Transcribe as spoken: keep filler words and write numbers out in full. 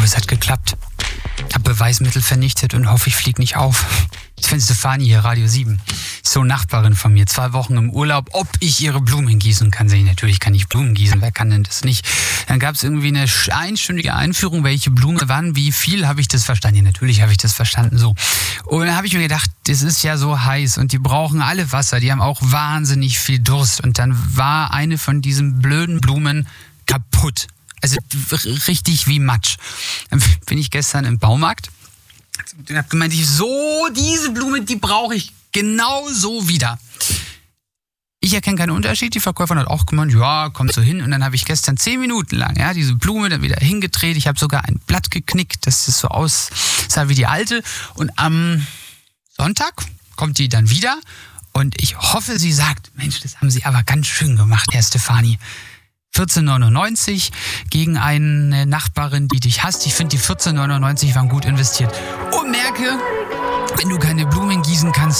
es hat geklappt. Hab Beweismittel vernichtet und hoffe, ich fliege nicht auf. Ich bin Stefanie hier, Radio sieben. So Nachbarin von mir, zwei Wochen im Urlaub. Ob ich ihre Blumen gießen kann, sag ich, natürlich kann ich Blumen gießen, wer kann denn das nicht? Dann gab es irgendwie eine einstündige Einführung, welche Blumen wann, wie viel, habe ich das verstanden? Ja, natürlich habe ich das verstanden, so. Und dann habe ich mir gedacht, das ist ja so heiß und die brauchen alle Wasser, die haben auch wahnsinnig viel Durst. Und dann war eine von diesen blöden Blumen kaputt. Also richtig wie Matsch. Dann bin ich gestern im Baumarkt und habe gemeint, so, diese Blume, die brauche ich genau so wieder. Ich erkenne keinen Unterschied. Die Verkäuferin hat auch gemeint, ja, kommt so hin. Und dann habe ich gestern zehn Minuten lang ja, diese Blume dann wieder hingedreht. Ich habe sogar ein Blatt geknickt, dass es so aussah wie die alte. Und am Sonntag kommt die dann wieder. Und ich hoffe, sie sagt, Mensch, das haben Sie aber ganz schön gemacht, Herr Stefanie. vierzehn neunundneunzig gegen eine Nachbarin, die dich hasst. Ich finde, die vierzehn neunundneunzig waren gut investiert. Und merke, wenn du keine Blumen gießen kannst,